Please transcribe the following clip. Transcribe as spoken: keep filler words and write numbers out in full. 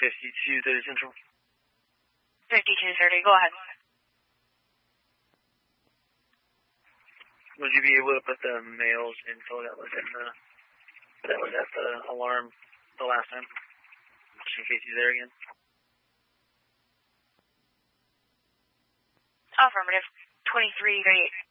fifty-two thirty Central. fifty-two thirty, go ahead. Would you be able to put the male's info that was in the that was at the alarm the last time, just in case he's there again? Affirmative. twenty-three thirty-eight.